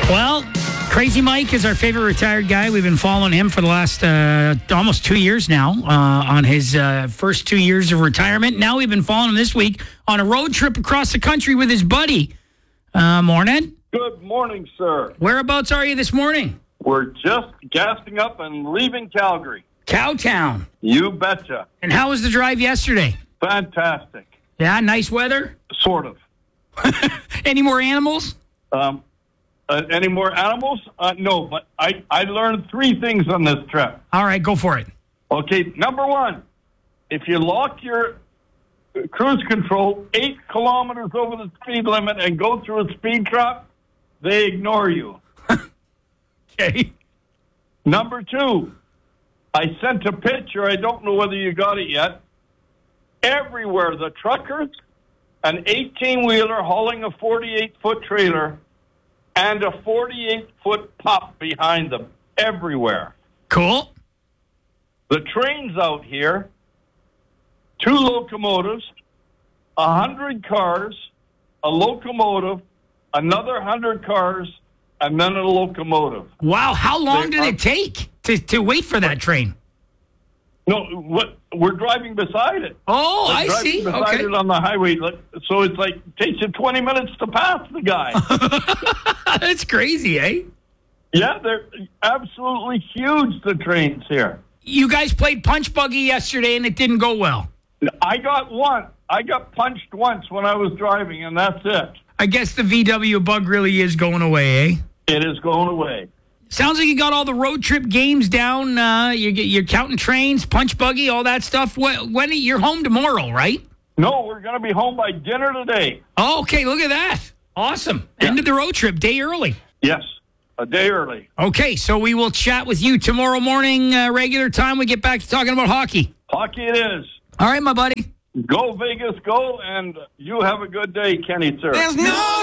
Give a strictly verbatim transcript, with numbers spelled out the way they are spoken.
Well, Crazy Mike is our favorite retired guy. We've been following him for the last uh, almost two years now uh, on his uh, first two years of retirement. Now we've been following him this week on a road trip across the country with his buddy. Uh, morning. Good morning, sir. Whereabouts are you this morning? We're just gassing up and leaving Calgary. Cowtown. You betcha. And how was the drive yesterday? Fantastic. Yeah, nice weather? Sort of. Any more animals? Um, uh, any more animals? Uh, no, but I, I learned three things on this trip. All right, go for it. Okay, number one, if you lock your cruise control eight kilometers over the speed limit and go through a speed trap, they ignore you. Okay. Number two, I sent a picture. I don't know whether you got it yet. Everywhere, the truckers, an eighteen-wheeler hauling a forty-eight-foot trailer, and a forty-eight-foot pup behind them. Everywhere. Cool. The trains out here, two locomotives, a hundred cars, a locomotive, another hundred cars, and then a locomotive. Wow, how long They did are- it take to, to wait for that train? No, what we're driving beside it. Oh, We're I driving see. beside Okay. it on the highway. Like, so it's like takes you twenty minutes to pass the guy. That's crazy, eh? Yeah, they're absolutely huge, the trains here. You guys played punch buggy yesterday and it didn't go well. I got one. I got punched once when I was driving, and that's it. I guess the V W bug really is going away, eh? It is going away. Sounds like you got all the road trip games down. Uh, you get, you're counting trains, punch buggy, all that stuff. When, when you're home tomorrow, right? No, we're going to be home by dinner today. Oh, okay. Look at that. Awesome. Yeah. End of the road trip, day early. Yes, a day early. Okay, so we will chat with you tomorrow morning, uh, regular time. We get back to talking about hockey. Hockey it is. All right, my buddy. Go Vegas, go, and you have a good day, Kenny, sir. There's no